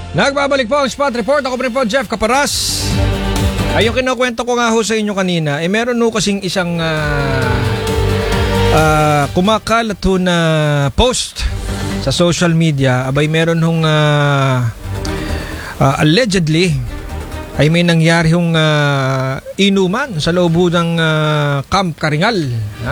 Nagbabalik po ang Spot Report. Ako rin po, Jeff Caparas. Ay, yung kinukwento ko nga ho sa inyo kanina, meron ho kasing isang kumakalat ho na post sa social media. Abay, meron hong allegedly ay may nangyari hong inuman sa loob ho ng Camp Karingal. Ha?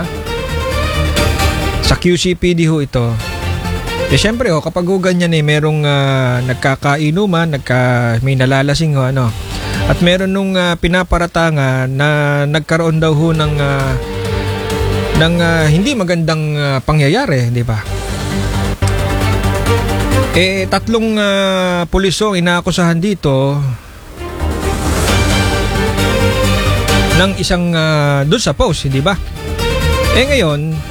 Sa QCPD ho ito. Siyempre kapag ho ganyan merong nagkakainuman, may nalalasing ho, ano. At meron nung pinaparatangan na nagkaroon daw ho ng hindi magandang pangyayari, di ba? Tatlong pulis ang inaakusahan dito ng isang doon sa post, di ba? Ngayon,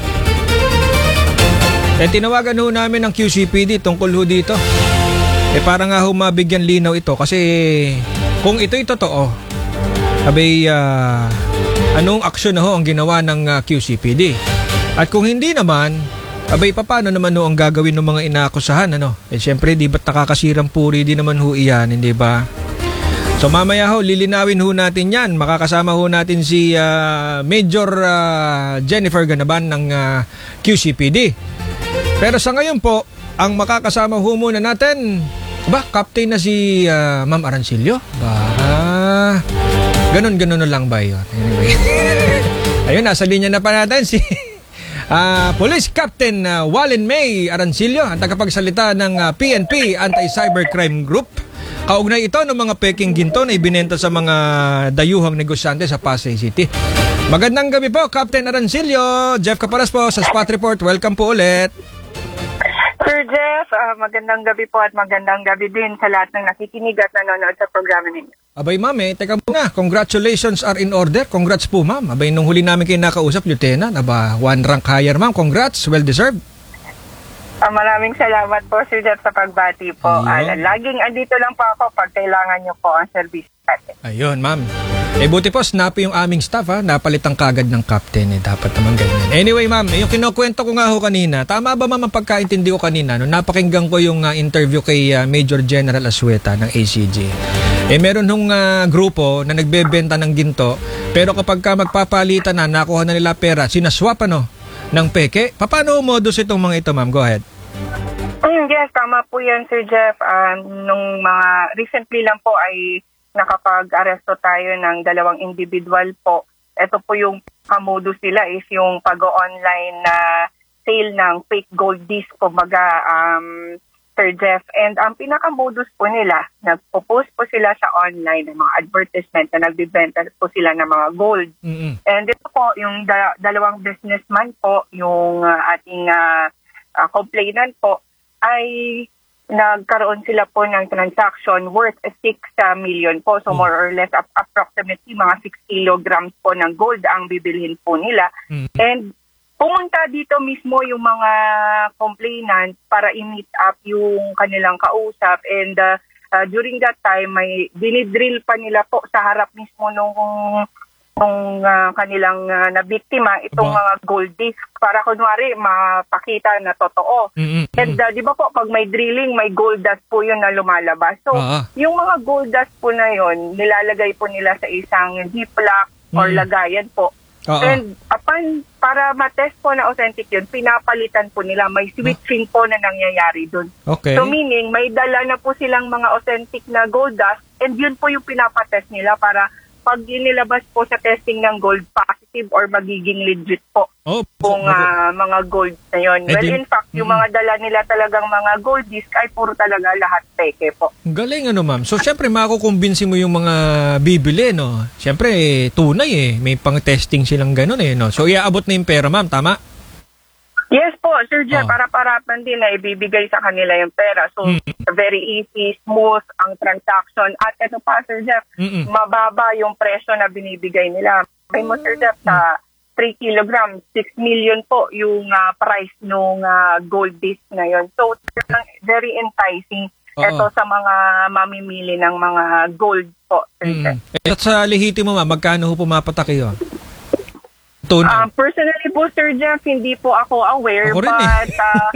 tinawagan ho namin ng QCPD tungkol ho dito. Para nga ho mabigyan linaw ito kasi kung ito'y totoo, abay anong aksyon na ho ang ginawa ng QCPD? At kung hindi naman, abay paano naman ho ang gagawin ng mga inaakusahan, ano? Siyempre, di ba't nakakasirang puri din naman ho iyan, hindi ba? So mamaya ho, lilinawin ho natin yan. Makakasama ho natin si Major Jennifer Ganaban ng QCPD. Pero sa ngayon po, ang makakasama ho muna natin, captain na si Ma'am Arancilio? Ganon na lang ba yun? Anyway. Ayun, nasa linya na pa natin si Police Captain Wallen May Arancilio, ang tagapagsalita ng PNP Anti-Cybercrime Group. Kaugnay ito ng mga peking ginto na ibinenta sa mga dayuhang negosyante sa Pasay City. Magandang gabi po, Captain Arancilio. Jeff Caparas po sa Spot Report. Welcome po ulit. Sir Jeff, magandang gabi po at magandang gabi din sa lahat ng nakikinig at nanonood sa programa ninyo. Abay ma'am, teka muna. Congratulations are in order. Congrats po ma'am. Abay, nung huli namin kayo nakausap, Lieutenant. One rank higher ma'am. Congrats. Well deserved. Maraming salamat po, Sir Jeff, sa pagbati po. Laging andito lang po ako pag kailangan nyo po ang service natin. Ayun, ma'am. Buti po, snappy yung aming staff, ha. Napalitan kagad ng captain, Dapat naman ganyan. Anyway, ma'am, yung kinukwento ko nga ho kanina, tama ba ma'am ang pagkaintindi ko kanina? No? Napakinggan ko yung interview kay Major General Asueta ng ACG. Meron hong grupo na nagbebenta ng ginto, pero kapag magpapalitan na, nakuha na nila pera, sinaswap ng peke. Paano modus itong mga ito, ma'am? Go ahead. Yes, tama po yan, Sir Jeff. Nung mga recently lang po ay nakapag-aresto tayo ng 2 individual po. Ito po yung modus nila is yung pag-online na sale ng fake gold disc, kumbaga, Sir Jeff. And ang pinaka-modus po nila, nagpo-post po sila sa online ng mga advertisement na nagbibenta po sila ng mga gold. Mm-hmm. And ito po, yung dalawang businessman po, yung ating complainant po, ay nagkaroon sila po ng transaction worth 6 million po. So more or less approximately mga 6 kilograms po ng gold ang bibilhin po nila. Mm-hmm. And pumunta dito mismo yung mga complainant para i-meet up yung kanilang kausap. And during that time, may dinidrill pa nila po sa harap mismo nung kanilang nabiktima itong mga gold disc para kunwari mapakita na totoo. Mm-hmm. And di ba po pag may drilling, may gold dust po yun na lumalabas. So yung mga gold dust po na yun, nilalagay po nila sa isang ziplock or lagayan po. And para matest po na authentic yun, pinapalitan po nila. May switching po na nangyayari dun. Okay. So meaning, may dala na po silang mga authentic na gold dust and yun po yung pinapatest nila para pag inilabas po sa testing ng gold, positive or magiging legit po kung mga gold na yun. Well, in fact, yung mga dala nila talagang mga gold disc ay puro talaga lahat peke po. Galing ma'am. So, syempre, makukumbinsi mo yung mga bibili, no? Syempre, tunay May pang-testing silang ganun, no? So, iaabot na yung pera, ma'am. Tama? Yes po, Sir Jeff. Para-parapan din na ibibigay sa kanila yung pera. So, very easy, smooth ang transaction. At ito pa, Sir Jeff, mababa yung presyo na binibigay nila. Kay mo, Sir Jeff, sa 3 kilograms, 6 million po yung price ng gold disc na yon. So, very enticing ito sa mga mamimili ng mga gold po, Sir Jeff. At sa lihiti mo, ma'am, magkano ho pumapatak yun? Personally po, Sir Jeff, hindi po ako aware, but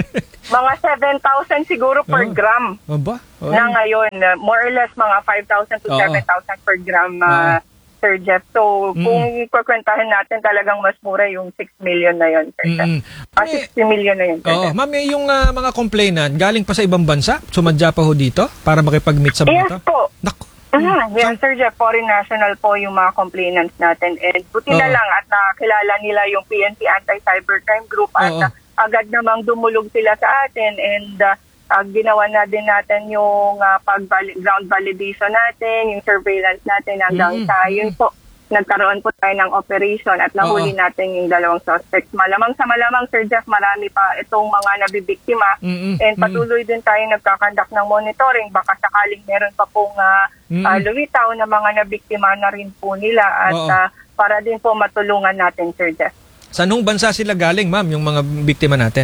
Mga 7,000 siguro per gram. Aba? Na ngayon, more or less mga 5,000 to 7,000 per gram, Sir Jeff. So, kung ikwentahin natin, talagang mas mura yung 6 million na yun, Sir Jeff. 60 million na yun, Sir Jeff. Ma'am, yung mga complainant, galing pa sa ibang bansa? Sumadya pa ho dito para makipag-meet sa mga Yes po. Yes, Sir Jeff, foreign national po yung mga complainants natin. And buti na lang at nakilala nila yung PNP Anti-Cybercrime Group at agad namang dumulog sila sa atin and ginawa na din natin yung ground validation natin, yung surveillance natin hanggang sa yun po. Nagkaroon po tayo ng operation at nahuli natin yung 2 suspects. Malamang sa malamang, Sir Jeff, marami pa itong mga nabibiktima and patuloy din tayo nagkakandak ng monitoring. Baka sakaling meron pa pong lumitaw na mga nabiktima na rin po nila at para din po matulungan natin, Sir Jeff. Saan hong bansa sila galing, ma'am, yung mga biktima natin?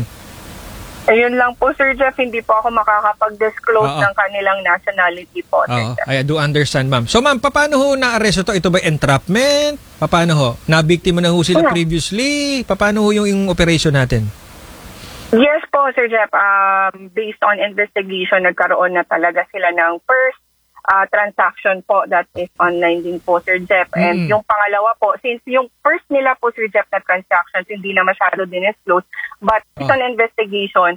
Ayun lang po, Sir Jeff, hindi po ako makakapag-disclose ng kanilang nationality po, Sir Jeff. I do understand, ma'am. So, ma'am, paano ho na-arresto to? Ito ba entrapment? Paano ho? Nabiktima na ho sila previously? Paano ho yung operation natin? Yes po, Sir Jeff. Based on investigation, nagkaroon na talaga sila ng first transaction po that is online din po, Sir Jeff. And yung pangalawa po, since yung first nila po, Sir Jeff, na transactions hindi na masyado din-disclose, but based on investigation,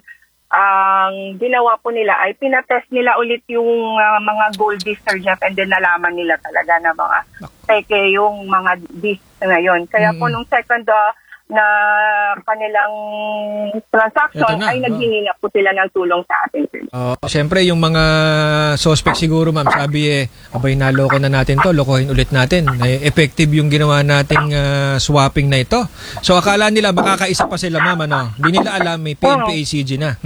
ang ginawa po nila ay pinatest nila ulit yung mga gold disc, Sir Jeff, and then nalaman nila talaga na mga peke yung mga disc ngayon. Kaya po nung second na kanilang transaction ay naghingi na po sila ng tulong sa atin. Siyempre, yung mga suspect siguro, ma'am, sabi abay naloko na natin to, lokohin ulit natin. Effective yung ginawa nating swapping na ito. So, akala nila makakaisa pa sila, ma'am, ano? Hindi nila alam may PNP-ACG na.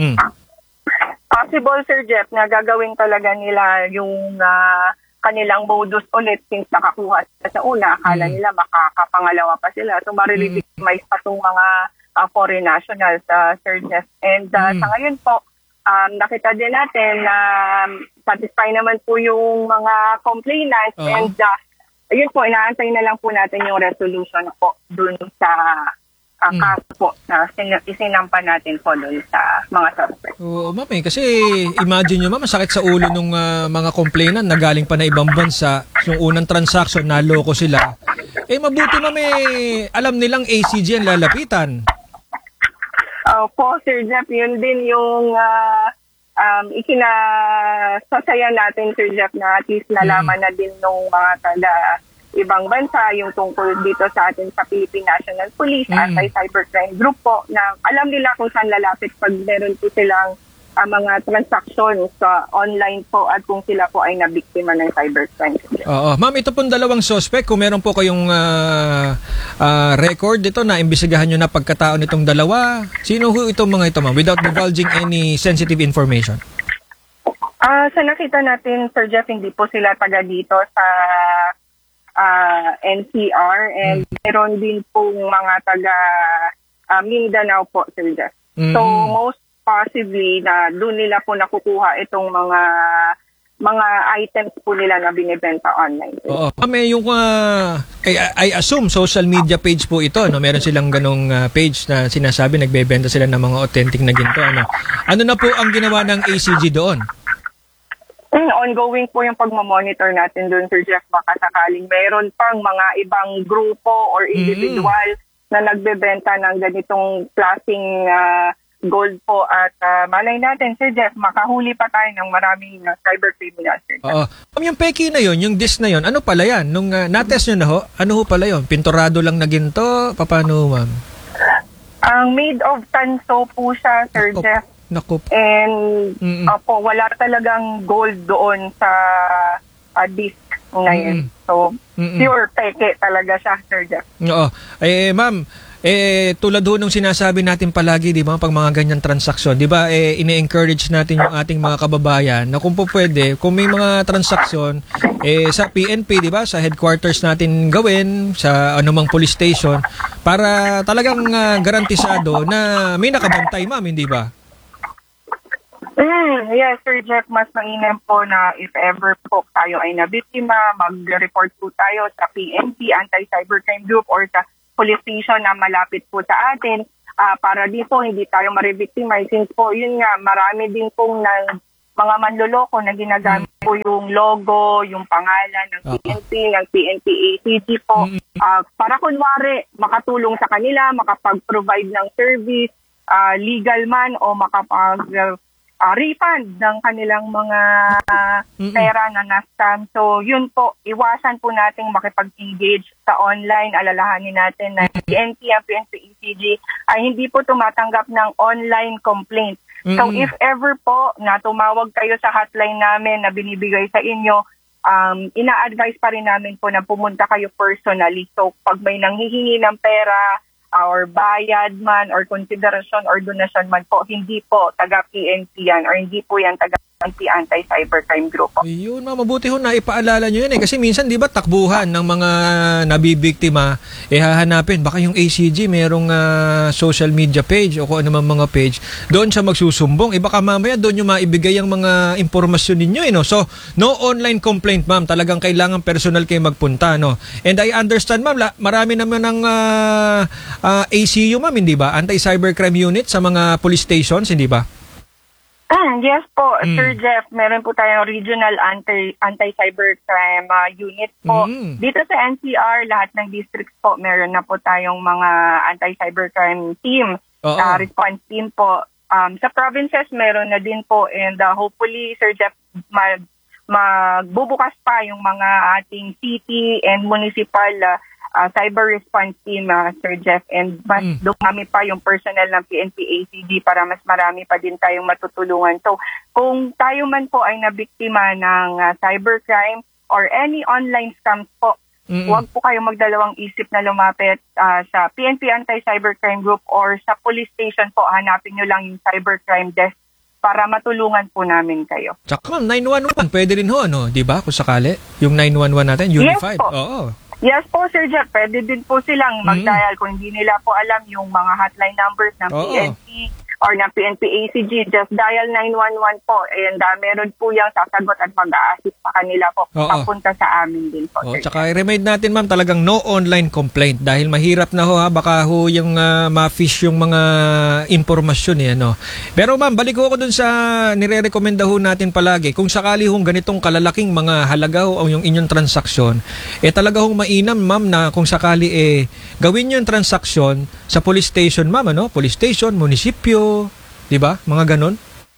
Possible, Sir Jeff, na gagawin talaga nila yung kanilang modus ulit since nakakuha sa una. Akala nila makakapangalawa pa sila. So, mariligimize pa itong mga foreign nationals, Sir Jeff. And sa ngayon po, nakita din natin na satisfy naman po yung mga complainants. And ayun po, inaantay na lang po natin yung resolution po dun sa kaso po na isinampa natin po dun sa mga suspects. Oo, ma'am, kasi imagine nyo, ma'am, sakit sa ulo ng mga complainant na galing pa na ibang bansa. Yung unang transaction, naloko sila. Mabuti, ma'am, alam nilang ACG ang lalapitan. Po, Sir Jeff, yun din yung ikinasasaya natin, Sir Jeff, na at least nalaman na din ng mga ibang bansa yung tungkol dito sa atin sa Philippine National Police Anti-Cybercrime Group po na alam nila kung saan lalapit pag meron po silang mga transactions sa online po at kung sila po ay nabiktima ng cybercrime. Ma'am, ito pong 2 suspect, kung meron po kayong record dito na imbestigahan nyo na pagkatao nitong 2, sino ho itong mga ito, ma'am, without divulging any sensitive information? Sa nakita natin, Sir Jeff, hindi po sila taga dito sa NCR and meron din pong mga taga Mindanao po, Sir Jeff. So, most possibly na doon nila po nakukuha itong mga items po nila na binibenta online. Yung I assume social media page po ito, no? Meron silang ganong page na sinasabi nagbebenta sila ng mga authentic na ginto, ano? Ano na po ang ginawa ng ACG doon? Ongoing po yung pagmamonitor natin doon, Sir Jeff. Baka sakaling mayroon pang mga ibang grupo or individual na nagbebenta ng ganitong klaseng gold po at malay natin, Sir Jeff, makahuli pa tayo ng maraming cyber criminals. Yung peki na yun, yung disc na yun, ano pala yan? Nung natest nyo na ho, ano ho pala yun? Pinturado lang na ginto? Paano, ma'am? Ang made of tanso po siya, Sir Jeff. And wala talagang gold doon sa disc ngayon. So, pure peke talaga siya, Sir Jeff. Ma'am, tulad ho nung sinasabi natin palagi, di ba, pag mga ganyan transaksyon, di ba, ine-encourage natin yung ating mga kababayan na kung po pwede, kung may mga transaksyon, sa PNP, di ba, sa headquarters natin gawin, sa anumang police station, para talagang garantisado na may nakabantay, ma'am, hindi ba? Yes, Sir Jeff, mas mainam po na if ever po tayo ay nabiktima, mag-report po tayo sa PNP, Anti-Cybercrime Group, or sa police station na malapit po sa atin. para din po hindi tayo maribictimize. Since po, yun nga, marami din pong mga manloloko na ginagamit po yung logo, yung pangalan ng PNP, ng PNP-ACG po, para kunwari makatulong sa kanila, makapag-provide ng service, legal man o refund ng kanilang mga pera na na-scam. So yun po, iwasan po nating makipag-engage sa online. Alalahanin natin na PNP at PNP-ACG ay hindi po tumatanggap ng online complaint. So if ever po na tumawag kayo sa hotline namin na binibigay sa inyo, ina-advise pa rin namin po na pumunta kayo personally. So pag may nanghihingi ng pera or bayad man or konsiderasyon or donasyon man po, hindi po taga-PNP yan or hindi po yan taga-PNP Anti-Cybercrime Group po. Ayun, mabuti ho na ipaalala nyo yun kasi minsan di ba takbuhan ng mga nabibiktima, hahanapin baka yung ACG merong social media page o kung ano man mga page, doon siya magsusumbong, baka mamaya doon yung maibigay ang mga impormasyon ninyo, no? So no online complaint, ma'am, talagang kailangan personal kayo magpunta, no? And I understand, ma'am, marami naman ng ACU, ma'am, hindi ba? Anti-Cybercrime Unit sa mga police stations, hindi ba? Yes po, Sir Jeff. Meron po tayong regional anti-cybercrime unit po. Dito sa NCR, lahat ng districts po, meron na po tayong mga anti-cybercrime team, response team po. Sa provinces, meron na din po. And hopefully, Sir Jeff, magbubukas pa yung mga ating city and municipal cyber response team, Sir Jeff, and mas dumami pa yung personnel ng PNP-ACG para mas marami pa din tayong matutulungan. So, kung tayo man po ay nabiktima ng cybercrime or any online scams po, huwag po kayong magdalawang isip na lumapit sa PNP Anti-Cybercrime Group or sa police station po. Hanapin nyo lang yung cybercrime desk para matulungan po namin kayo. Tsaka ma'am, 911, pwede rin ho, ano, di ba? Kung sakali, yung 911 natin, Unified. Yes po. Oo. Yes po, Sir Jeff. Pwede din po silang mag-dial kung hindi nila po alam yung mga hotline numbers ng PNP or ng PNP-ACG. Just dial 911 po. And meron po yung sasagot at mag-a-assist pa kanila po papunta sa amin din po. Tsaka i-remind natin, ma'am, talagang no online complaint dahil mahirap na ho, baka ho yung ma-fish yung mga impormasyon no? Pero ma'am, balik ko dun sa nire-recommenda ho natin palagi. Kung sakali hong ganitong kalalaking mga halaga ho yung inyong transaksyon, talaga hong mainam, ma'am, na kung sakali gawin nyo yung transaksyon sa police station, ma'am, ano? Police station, munisipyo, di ba? Mga ganon?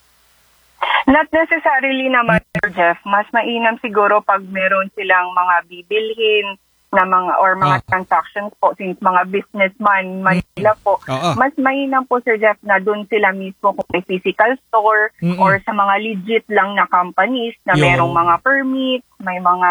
Not necessarily naman, Sir Jeff. Mas mainam siguro pag meron silang mga bibilhin na mga transactions po, since mga businessman Manila po. Mas mainam po, Sir Jeff, na doon sila mismo kung may physical store or sa mga legit lang na companies na merong mga permit, may mga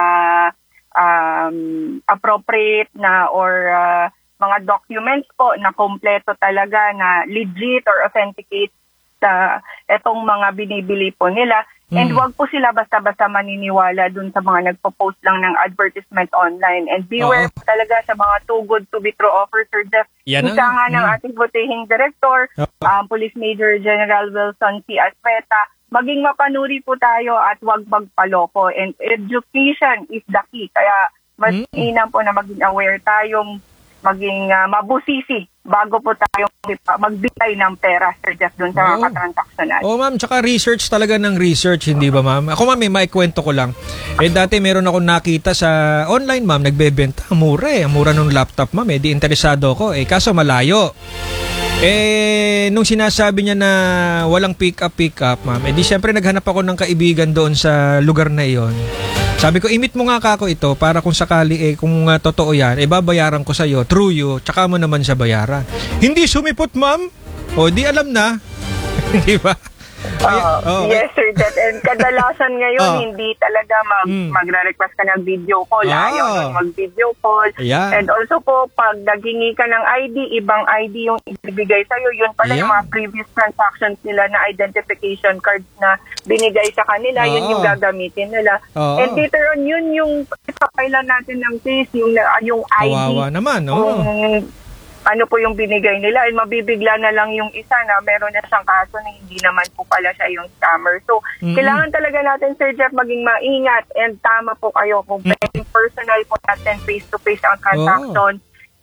appropriate na or mga documents po na kompleto talaga na legit or authenticate sa etong mga binibili po nila. And wag po sila basta-basta maniniwala dun sa mga nagpo-post lang ng advertisement online. And beware po talaga sa mga too good to be true offers, Sir Jeff. Isa nga ng ating butihing director, Police Major General Wilson C. Aspreta, maging mapanuri po tayo at wag magpaloko. And education is the key. Kaya mas inam po na maging aware tayong maging mabusisi bago po tayo magbigay ng pera, Sir Jeff, doon sa mga transaction natin. Ma'am, tsaka research talaga ng research, hindi ba, ma'am? Ako, ma'am, may kwento ko lang. Dati meron akong nakita sa online, ma'am, nagbebenta. Mura nung laptop, ma'am. Di interesado ko. Kaso malayo. Nung sinasabi niya na walang pick up, ma'am, di syempre naghanap ako ng kaibigan doon sa lugar na iyon. Sabi ko, imit mo nga kako ito para kung sakali kung totoo yan, babayaran ko sa'yo, through you, tsaka mo naman siya bayaran. Hindi sumipot, ma'am. Di alam na. Di ba? Yes, Sir Jeff. And kadalasan ngayon, hindi talaga magre-request ka ng video call. Ayaw mag-video call. And also po, pag naghingi ka ng ID, ibang ID yung ibigay sa'yo. Yun pala yung mga previous transactions nila na identification cards na binigay sa kanila. Yun yung gagamitin nila. And later on, yun yung ipapailan natin ng case, yung ID. Kawawa naman, ano po yung binigay nila, and mabibigla na lang yung isa na meron na siyang kaso na hindi naman po pala siya yung scammer. So, kailangan talaga natin, Sir Jeff, maging maingat, and tama po kayo kung personal po natin face-to-face ang transaction.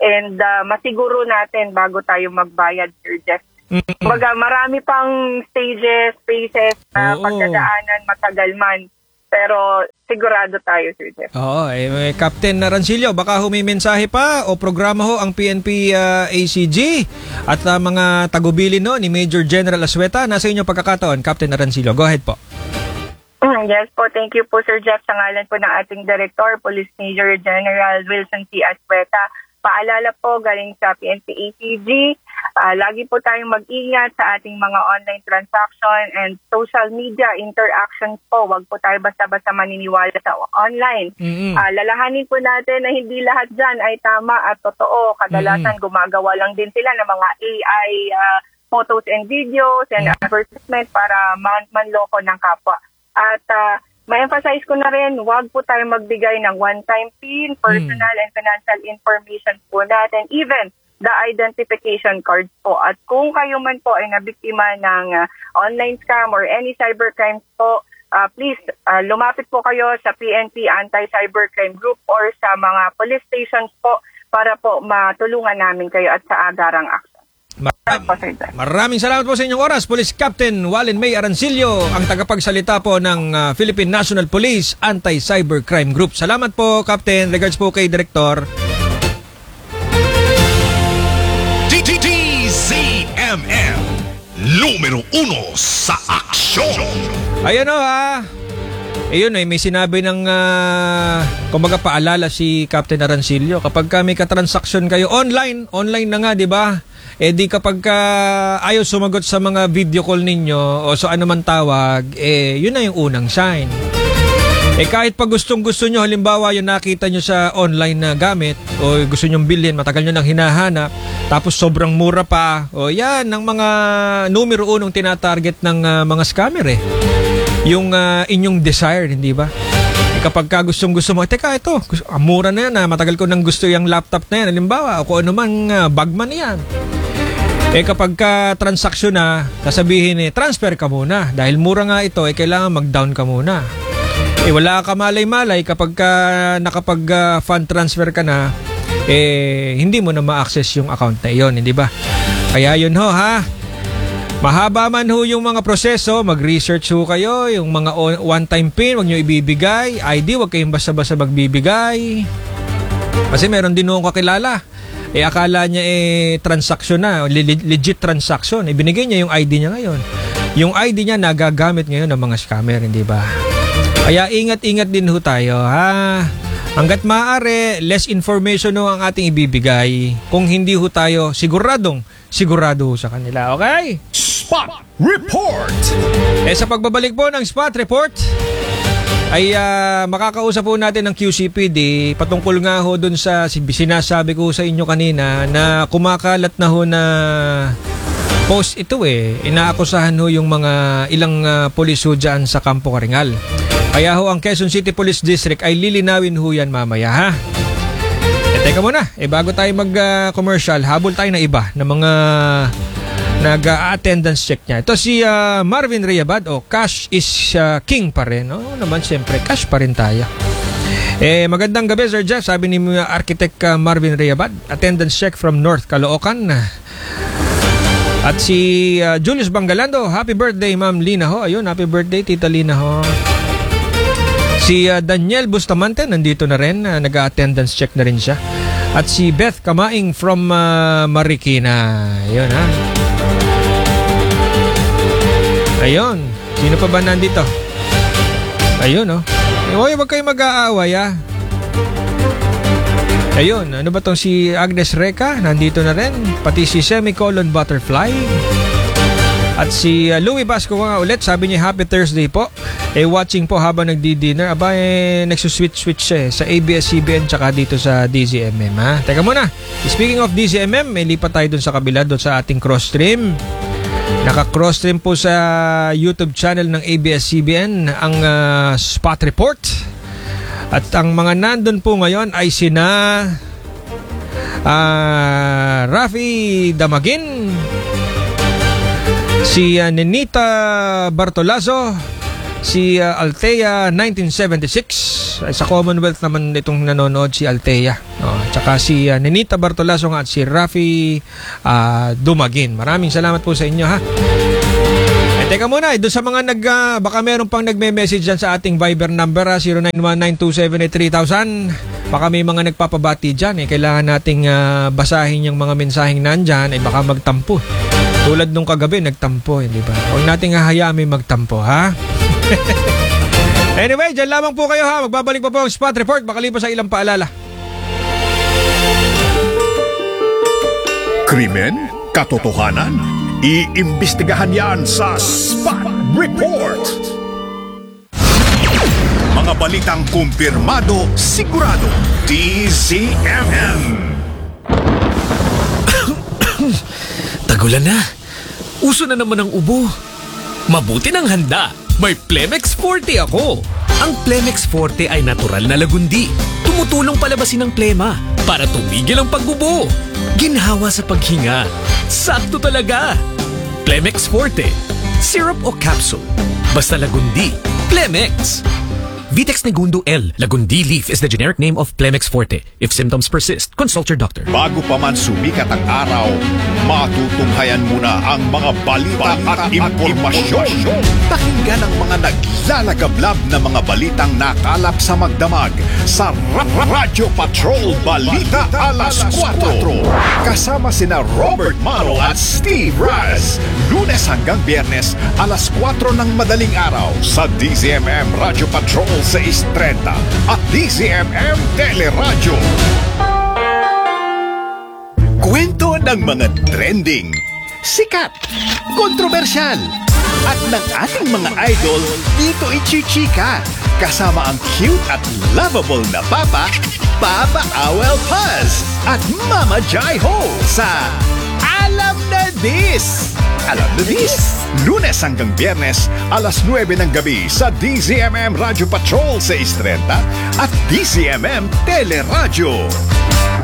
and masiguro natin bago tayo magbayad, Sir Jeff. Kumbaga, marami pang stages, phases na pagdadaanan, matagal man. Pero sigurado tayo, Sir Jeff. Oo, Captain Arancilio, baka humimensahe pa o programa ho ang PNP ACG at mga tagubilin no, ni Major General Asueta. Nasa inyo pagkakataon, Captain Arancilio. Go ahead po. Yes po, thank you po, Sir Jeff. Sa ngalan po ng ating Director, Police Major General Wilson C. Asueta. Paalala po galing sa PNP ACG, lagi po tayong mag-ingat sa ating mga online transaction and social media interactions po. Huwag po tayo basta-basta maniniwala sa online. Lalahanin po natin na hindi lahat dyan ay tama at totoo. Kadalasan gumagawa lang din sila ng mga AI photos and videos and advertisement para manloko ng kapwa. At ma-emphasize ko na rin, huwag po tayo magbigay ng one-time PIN, personal and financial information po natin, even the identification cards po. At kung kayo man po ay nabiktima ng online scam or any cybercrimes po, please lumapit po kayo sa PNP Anti-Cybercrime Group or sa mga police stations po para po matulungan namin kayo at sa agarang action. Maraming salamat po sa inyong oras, Police Captain Wallen May Arancilio, ang tagapagsalita po ng Philippine National Police Anti-Cybercrime Group. Salamat po, Captain. Regards po kay Director. DZMM numero 1 sa aksyon. Ayan o ha. Ayun may sinabi ng kumbaga paalala si Captain Arancilio, kapag may katransaksyon kayo online na nga, di ba? Di kapag ayaw sumagot sa mga video call ninyo o sa anuman tawag, yun na yung unang sign. Kahit pag gustong-gusto nyo, halimbawa yung nakita nyo sa online na gamit o gusto nyong bilhin, matagal nyo nang hinahanap, tapos sobrang mura pa, o yan, ang mga numero unong tinatarget ng mga scammer yung inyong desire, hindi ba? Kapag gustong-gusto mo, teka ito, mura na yan, matagal ko nang gusto yung laptop na yan, halimbawa, o kung ano man, bagman yan. Kapag transaksyon na, sasabihin transfer ka muna. Dahil mura nga ito, kailangan mag-down ka muna. Wala ka malay-malay kapag nakapag-fund transfer ka na, hindi mo na ma-access yung account na iyon, hindi ba? Kaya yun ho ha. Mahaba man ho yung mga proseso, mag-research ho kayo, yung mga one-time PIN, huwag nyo ibibigay. ID, huwag kayong basta-basta magbibigay. Kasi meron din ho kakilala. Akala niya transaction na, legit transaction. Binigay niya yung ID niya ngayon. Yung ID niya nagagamit ngayon ng mga scammer, hindi ba? Kaya ingat-ingat din ho tayo, ha? Hanggat maaari, less information ho ang ating ibibigay. Kung hindi ho tayo sigurado ho sa kanila, okay? Spot Report! Sa pagbabalik po ng Spot Report, ay makakausap po natin ng QCPD patungkol nga ho dun sa sinasabi ko sa inyo kanina na kumakalat na ho na post ito inaakusahan ho yung mga ilang pulis ho dyan sa Campo Karingal. Kaya ho ang Quezon City Police District ay lilinawin ho yan mamaya ha. Teka muna, bago tayo mag-commercial, habol tayo na iba na mga nag-attendance check niya. Ito si Marvin Reyabad, cash is king pa rin. Naman siyempre, cash pa rin tayo. Magandang gabi, Sir Jeff. Sabi ni Architect Marvin Reyabad, attendance check from North Caloocan. At si Julius Bangalando, happy birthday, Ma'am Lina ho. Ayun, happy birthday, Tita Lina ho. Si Daniel Bustamante, nandito na rin. Nag-attendance check na rin siya. At si Beth Kamaing from Marikina. Ayun ha. Ayun. Sino pa ba nandito? Ayun Hoy, wag kayo mag-aaway Ayun. Ano ba tong si Agnes Reca? Nandito na rin. Pati si Semicolon Butterfly. At si Louie Basco nga ulit. Sabi niya happy Thursday po. Watching po habang nagdi-dinner. Aba nagsuswitch siya sa ABS-CBN tsaka dito sa DZMM ha. Teka muna. Speaking of DZMM, may lipat tayo dun sa kabila dun sa ating cross-stream. Naka-cross-stream po sa YouTube channel ng ABS-CBN ang Spot Report. At ang mga nandun po ngayon ay sina Rafi Damagin, si Nenita Bartolazo, si Althea 1976. Sa Commonwealth naman itong nanonood si Althea. Tsaka si Nenita Bartolaso at si Rafi Dumagin. Maraming salamat po sa inyo, ha. Teka muna, doon sa mga baka meron pang nagme-message dyan sa ating Viber number, 0919-278-3000. Baka may mga nagpapabati dyan. Kailangan nating basahin yung mga mensaheng nandyan. Baka magtampo. Tulad nung kagabi, nagtampo. Di ba? Huwag nating hahayaan may magtampo, ha? Anyway, dyan lamang po kayo, ha. Magbabalik pa po ang Spot Report makalipas sa ilang paalala. Krimen? Katotohanan? Iimbestigahan yan sa Spot Report. Mga balitang kumpirmado, sigurado. DZMM. Tagulan na. Uso na naman ang ubo. Mabuti ng handa. May Plemex Forte ako. Ang Plemex Forte ay natural na lagundi. Tumutulong palabasin ang plema para tumigil ang pag-ubo. Ginhawa sa paghinga. Sakto talaga. Plemex Forte. Syrup o capsule. Basta lagundi. Plemex. Vitex Negundo L. Lagundi leaf is the generic name of Plemex Forte. If symptoms persist, consult your doctor. Bago pa man sumikat ang araw, matutunghayan muna ang mga balita at impormasyon. Pakinggan ang mga naglalagablab na mga balitang nakalap sa magdamag sa Radyo Patrol Balita Alas 4. Kasama sina Robert Mano at Steve Raz. Lunes hanggang Biyernes, alas 4 ng madaling araw sa DZMM Radyo Patrol 630 at DZMM Teleradyo. Kwento ng mga trending, sikat, kontrobersyal, at ng ating mga idol dito ichichika. Kasama ang cute at lovable na Papa, Papa Awel Paz, at Mama Jai Ho sa Alam na This! Alam na This! Lunes hanggang Biyernes, alas 9 ng gabi sa DZMM Radyo Patrol 630 at DZMM Teleradyo.